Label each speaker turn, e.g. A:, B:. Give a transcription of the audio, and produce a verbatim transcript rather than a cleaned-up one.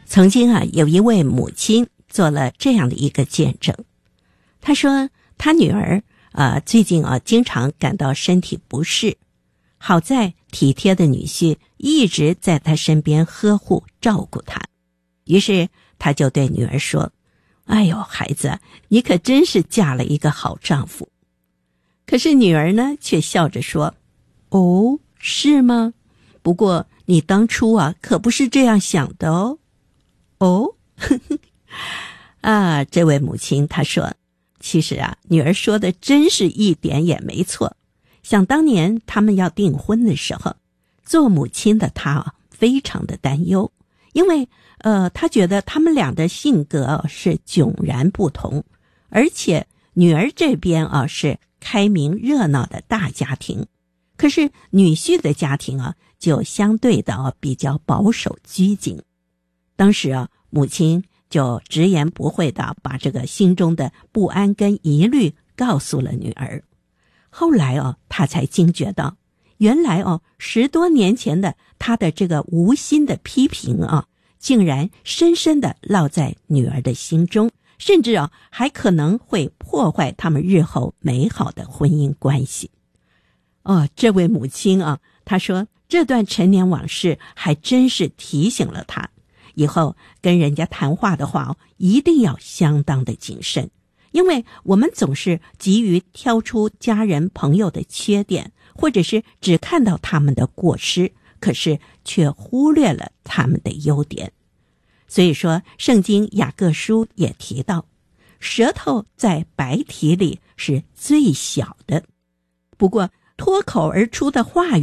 A: 曾经啊，有一位母亲做了这样的一个见证。她说，她女儿啊、呃，最近啊，经常感到身体不适，好在体贴的女婿一直在她身边呵护照顾她。于是她就对女儿说：“哎呦，孩子，你可真是嫁了一个好丈夫。”可是女儿呢，却笑着说：“哦，是吗？不过你当初啊，可不是这样想的哦。”哦，呵呵啊，这位母亲她说，其实啊，女儿说的真是一点也没错。想当年他们要订婚的时候，做母亲的她啊，非常的担忧，因为呃，她觉得他们俩的性格是迥然不同，而且女儿这边啊是开明热闹的大家庭，可是女婿的家庭啊，就相对的、啊、比较保守拘谨。当时啊，母亲就直言不讳地把这个心中的不安跟疑虑告诉了女儿。后来哦，她才惊觉到，原来哦，十多年前的她的这个无心的批评啊，竟然深深地烙在女儿的心中，甚至啊，还可能会破坏他们日后美好的婚姻关系。哦，这位母亲啊，她说这段陈年往事还真是提醒了她，以后跟人家谈话的话，一定要相当的谨慎，因为我们总是急于挑出家人朋友的缺点，或者是只看到他们的过失，可是却忽略了他们的优点。所以说，圣经雅各书也提到，舌头在百体里是最小的，不过脱口而出的话语